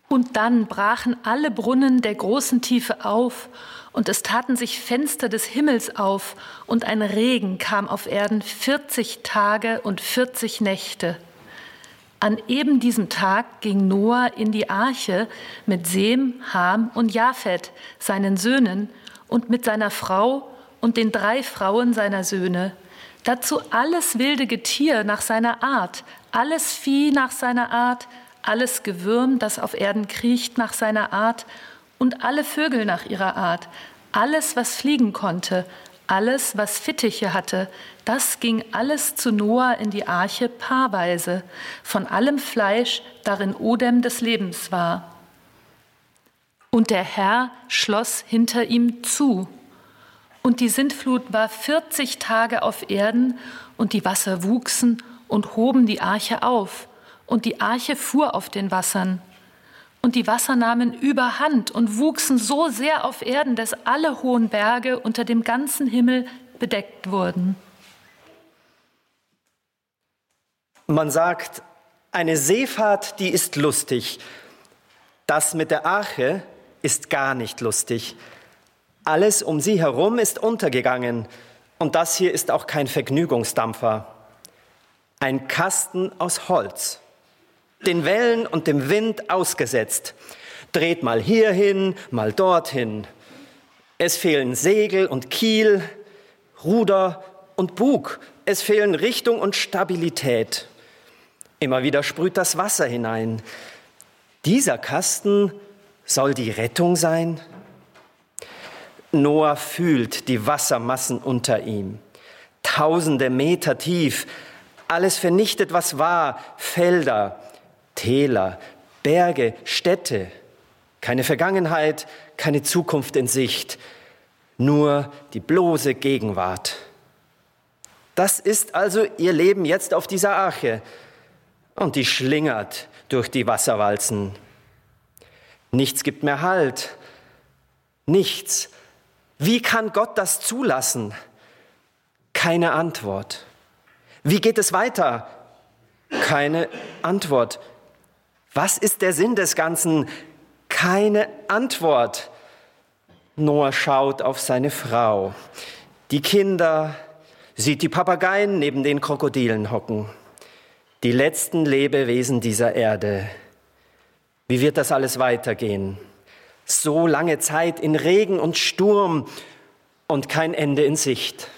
Und dann brachen alle Brunnen der großen Tiefe auf, und es taten sich Fenster des Himmels auf, und ein Regen kam auf Erden 40 Tage und 40 Nächte. An eben diesem Tag ging Noah in die Arche mit Sem, Ham und Japhet, seinen Söhnen, und mit seiner Frau und den 3 Frauen seiner Söhne. Dazu alles wilde Getier nach seiner Art, alles Vieh nach seiner Art, alles Gewürm, das auf Erden kriecht, nach seiner Art, und alle Vögel nach ihrer Art, alles, was fliegen konnte, alles, was Fittiche hatte, das ging alles zu Noah in die Arche paarweise, von allem Fleisch, darin Odem des Lebens war. Und der Herr schloss hinter ihm zu. Und die Sintflut war 40 Tage auf Erden, und die Wasser wuchsen und hoben die Arche auf, und die Arche fuhr auf den Wassern. Und die Wasser nahmen überhand und wuchsen so sehr auf Erden, dass alle hohen Berge unter dem ganzen Himmel bedeckt wurden. Man sagt, eine Seefahrt, die ist lustig. Das mit der Arche ist gar nicht lustig. Alles um sie herum ist untergegangen, und das hier ist auch kein Vergnügungsdampfer. Ein Kasten aus Holz, den Wellen und dem Wind ausgesetzt, dreht mal hierhin, mal dorthin. Es fehlen Segel und Kiel, Ruder und Bug. Es fehlen Richtung und Stabilität. Immer wieder sprüht das Wasser hinein. Dieser Kasten soll die Rettung sein? Noah fühlt die Wassermassen unter ihm. Tausende Meter tief. Alles vernichtet, was war. Felder, Täler, Berge, Städte. Keine Vergangenheit, keine Zukunft in Sicht. Nur die bloße Gegenwart. Das ist also ihr Leben jetzt auf dieser Arche. Und die schlingert durch die Wasserwalzen. Nichts gibt mehr Halt. Nichts. Wie kann Gott das zulassen? Keine Antwort. Wie geht es weiter? Keine Antwort. Was ist der Sinn des Ganzen? Keine Antwort. Noah schaut auf seine Frau, die Kinder, sieht die Papageien neben den Krokodilen hocken. Die letzten Lebewesen dieser Erde. Wie wird das alles weitergehen? So lange Zeit in Regen und Sturm und kein Ende in Sicht.